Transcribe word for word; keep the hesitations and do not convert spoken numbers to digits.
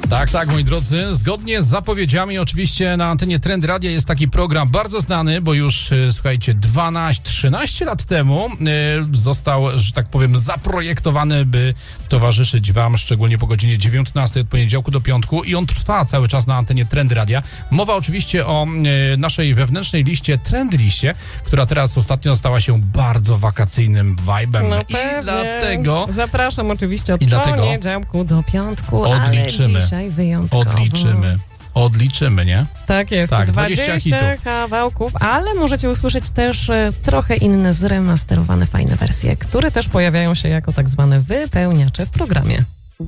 Tak, tak, moi drodzy. Zgodnie z zapowiedziami oczywiście na antenie Trend Radia jest taki program bardzo znany, bo już, słuchajcie, dwanaście, trzynaście lat temu y, został, że tak powiem, zaprojektowany, by towarzyszyć wam, szczególnie po godzinie dziewiętnastej od poniedziałku do piątku i on trwa cały czas na antenie Trend Radia. Mowa oczywiście o y, naszej wewnętrznej liście, Trend Liście, która teraz ostatnio stała się bardzo wakacyjnym vibe'em. No I pewnie. dlatego... Zapraszam oczywiście od I dlatego poniedziałku do piątku, odliczymy. ale dzisiaj wyjątkowo. Odliczymy. Odliczymy, nie? Tak jest, Tak, dwadzieścia, dwadzieścia hitów. kawałków, ale możecie usłyszeć też e, trochę inne zremasterowane fajne wersje, które też pojawiają się jako tak zwane wypełniacze w programie.